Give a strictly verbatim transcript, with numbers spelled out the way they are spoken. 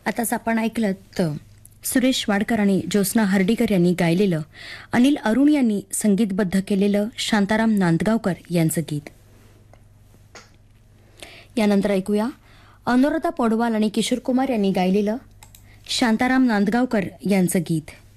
आताच आपण ऐकलं तर सुरेश वाडकर आणि ज्योत्स्ना हर्डीकर यांनी गायलेलं, अनिल अरुण यांनी संगीतबद्ध केलेलं शांताराम नांदगावकर यांचं गीत. यानंतर ऐकूया अनुराधा पौडवाल आणि किशोर कुमार यांनी गायलेलं शांताराम नांदगावकर यांचं गीत.